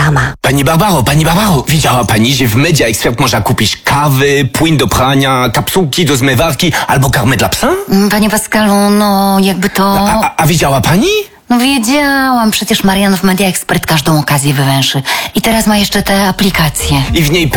sama. Pani Barbaro, widziała pani, że w Media Expert można kupić kawy, płyn do prania, kapsułki do zmywarki albo karmę dla psa? Panie Pascalu, no jakby to... A widziała pani? No wiedziałam, przecież Marian w Media Expert każdą okazję wywęszy. I teraz ma jeszcze te aplikacje. I w niej